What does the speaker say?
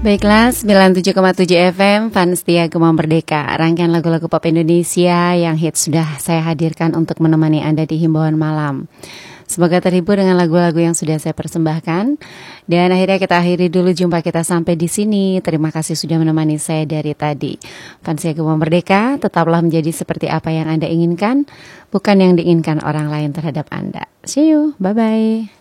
Baiklah, 97,7 FM Fans Setia Gema Merdeka. Rangkaian lagu-lagu pop Indonesia yang hits sudah saya hadirkan untuk menemani Anda di himbauan malam. Semoga terhibur dengan lagu-lagu yang sudah saya persembahkan. Dan akhirnya kita akhiri dulu jumpa kita sampai di sini. Terima kasih sudah menemani saya dari tadi. Fans Setia Gema Merdeka, tetaplah menjadi seperti apa yang Anda inginkan, bukan yang diinginkan orang lain terhadap Anda. See you, bye-bye.